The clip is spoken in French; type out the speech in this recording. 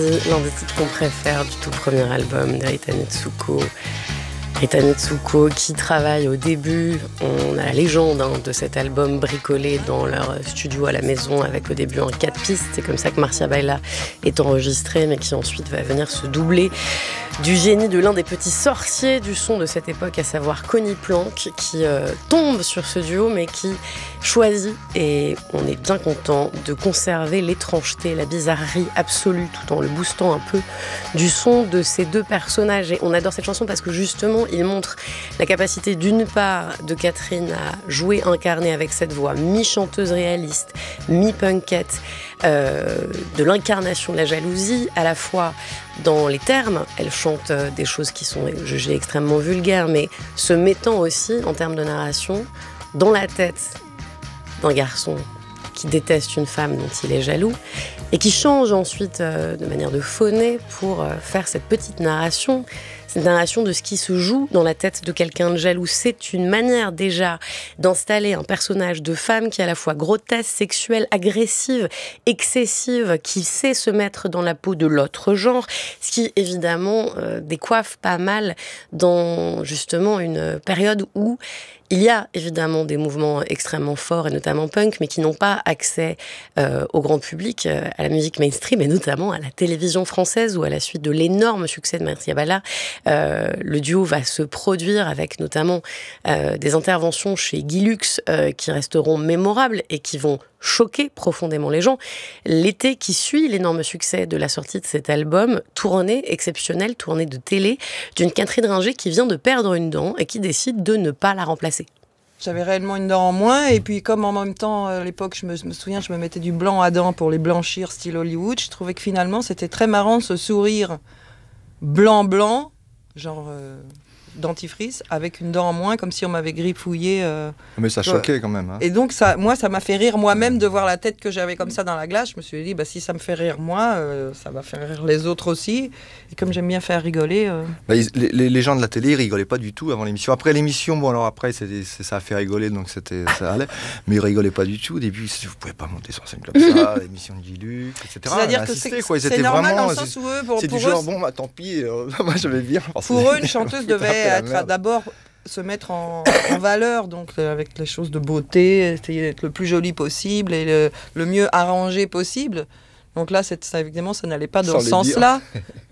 L'un des titres qu'on préfère du tout premier album d'Rita Mitsuko. Rita Mitsuko qui travaille au début, on a la légende de cet album bricolé dans leur studio à la maison avec au début un 4 pistes, c'est comme ça que Marcia Baila est enregistrée mais qui ensuite va venir se doubler du génie de l'un des petits sorciers du son de cette époque, à savoir Conny Plank, qui tombe sur ce duo mais qui choisit, et on est bien content, de conserver l'étrangeté, la bizarrerie absolue tout en le boostant un peu du son de ces deux personnages. Et on adore cette chanson parce que justement il montre la capacité d'une part de Catherine à jouer, incarner avec cette voix mi-chanteuse réaliste, mi-punkette, de l'incarnation de la jalousie, à la fois dans les termes, elle chante des choses qui sont jugées extrêmement vulgaires, mais se mettant aussi, en termes de narration, dans la tête d'un garçon qui déteste une femme dont il est jaloux, et qui change ensuite de manière de phoner pour faire cette petite narration. Cette narration de ce qui se joue dans la tête de quelqu'un de jaloux. C'est une manière déjà d'installer un personnage de femme qui est à la fois grotesque, sexuelle, agressive, excessive, qui sait se mettre dans la peau de l'autre genre, ce qui évidemment décoiffe pas mal dans justement une période où il y a évidemment des mouvements extrêmement forts, et notamment punk, mais qui n'ont pas accès au grand public, à la musique mainstream, et notamment à la télévision française, où à la suite de l'énorme succès de Marcia Baila, le duo va se produire avec notamment des interventions chez Guy Lux qui resteront mémorables et qui vont choquer profondément les gens. L'été qui suit l'énorme succès de la sortie de cet album, tournée exceptionnelle, tournée de télé, d'une Catherine Ringer qui vient de perdre une dent et qui décide de ne pas la remplacer. J'avais réellement une dent en moins, et puis comme en même temps, à l'époque, je me souviens, je me mettais du blanc à dents pour les blanchir style Hollywood, je trouvais que finalement, c'était très marrant ce sourire blanc, genre dentifrice, avec une dent en moins, comme si on m'avait griffouillé. Mais ça choquait quand même. Hein. Et donc, ça m'a fait rire moi-même de voir la tête que j'avais comme ça dans la glace. Je me suis dit, si ça me fait rire moi, ça va faire rire les autres aussi. Et comme j'aime bien faire rigoler... Les gens de la télé, ils rigolaient pas du tout avant l'émission. Après l'émission, ça a fait rigoler, donc ça allait. Mais ils rigolaient pas du tout. Au début, vous pouvez pas monter sur scène comme ça, l'émission de Guilux, etc. C'est-à-dire que c'est normal dans le sens où eux, c'est du genre, tant pis, moi j'avais bien. Pour eux, une chanteuse devait être d'abord se mettre en valeur, donc avec les choses de beauté, essayer d'être le plus joli possible et le mieux arrangé possible. Donc là, évidemment, ça n'allait pas dans ce sens-là.